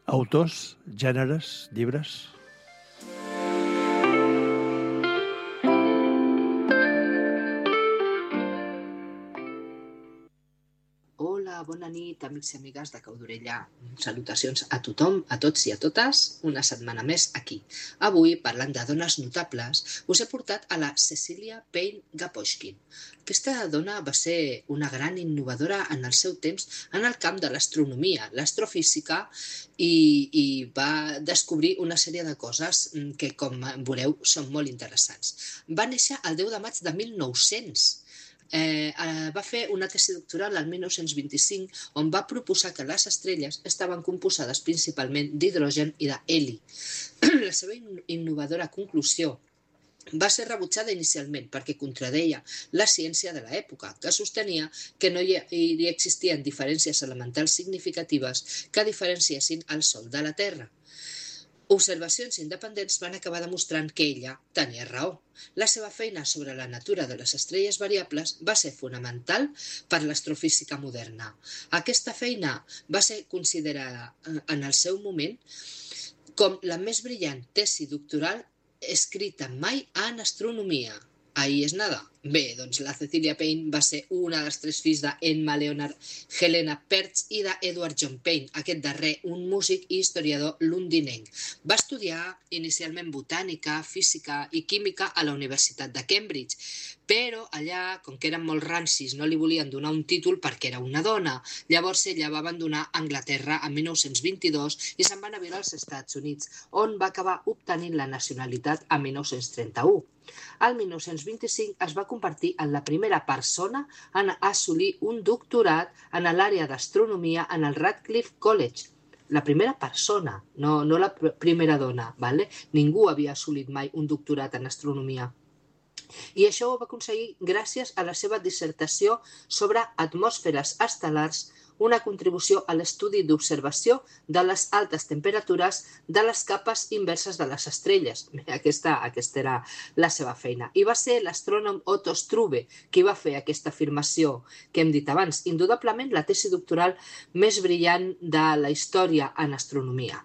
Autors, gèneres, llibres... Hola, bona nit, amics i amigues de Cau d'Orella. Salutacions a tothom, a tots i a totes, una setmana més aquí. Avui, parlant de dones notables, us he portat a la Cecilia Payne Gaposchkin. Aquesta dona va ser una gran innovadora en el seu temps en el camp de l'astronomia, l'astrofísica, i va descobrir una sèrie de coses que, com veureu, són molt interessants. Va néixer el 10 de maig de 1900. Va fer una tesi doctoral al 1925 on va proposar que les estrelles estaven composades principalment d'hidrogen i d'heli. La seva innovadora conclusió va ser rebutjada inicialment perquè contradeia la ciència de l'època, que sostenia que no hi existien diferències elementals significatives que diferenciessin el Sol de la Terra. Observacions independents van acabar demostrant que ella tenia raó. La seva feina sobre la natura de les estrelles variables va ser fonamental per l'astrofísica moderna. Aquesta feina va ser considerada en el seu moment com la més brillant tesi doctoral escrita mai en astronomia. Ahí és nada. Bé, doncs la Cecilia Payne va ser una dels 3 fills d'Emma Leonard Helena Pertz i d'Edward John Payne, aquest darrer un músic i historiador londinenc. Va estudiar inicialment botànica, física i química a la Universitat de Cambridge, però allà, com que eren molt rancis, no li volien donar un títol perquè era una dona. Llavors ella va abandonar Anglaterra en 1922 i se'n va anar a viure als Estats Units, on va acabar obtenint la nacionalitat en 1931. Al 1925 es va convertir en la primera persona en assolir un doctorat en l'àrea d'astronomia en el Radcliffe College. La primera persona, no la primera dona, ¿vale? Ningú havia assolit mai un doctorat en astronomia. I això ho va aconseguir gràcies a la seva dissertació sobre atmosferes estel·lars, una contribució a l'estudi d'observació de les altes temperatures de les capes inverses de les estrelles. Aquesta era la seva feina. I va ser l'astrònom Otto Struve qui va fer aquesta afirmació que hem dit abans, indudablement la tesi doctoral més brillant de la història en astronomia.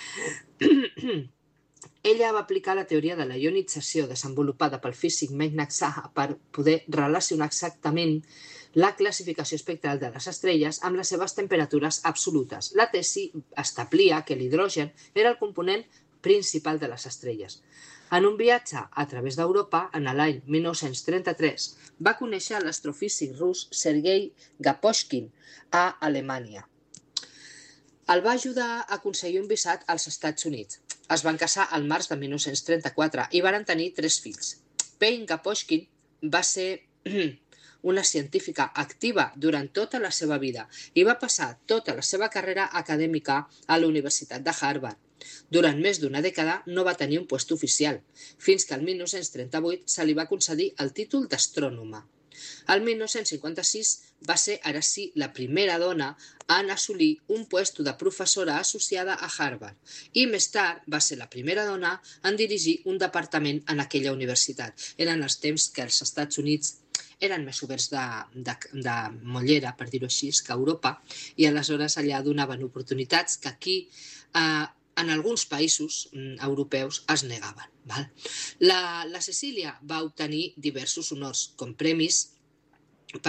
Ella va aplicar la teoria de la ionització desenvolupada pel físic Meghnad Saha per poder relacionar exactament la classificació espectral de les estrelles amb les seves temperatures absolutes. La tesi establia que l'hidrogen era el component principal de les estrelles. En un viatge a través d'Europa, en l'any 1933, va conèixer l'astrofísic rus Sergei Gaposchkin a Alemanya. El va ajudar a aconseguir un visat als Estats Units. Es van casar al març de 1934 i varen tenir 3 fills. Payne Gaposchkin va ser una científica activa durant tota la seva vida i va passar tota la seva carrera acadèmica a la Universitat de Harvard. Durant més d'una dècada no va tenir un lloc oficial, fins que el 1938 se li va concedir el títol d'astrònoma. El 1956 va ser, ara sí, la primera dona en assolir un lloc de professora associada a Harvard i més tard va ser la primera dona en dirigir un departament en aquella universitat. Eren els temps que els Estats Units eren més oberts de mollera, per dir-ho així, que a Europa, i aleshores allà donaven oportunitats que aquí en alguns països europeus es negaven. La Cecília va obtenir diversos honors, com premis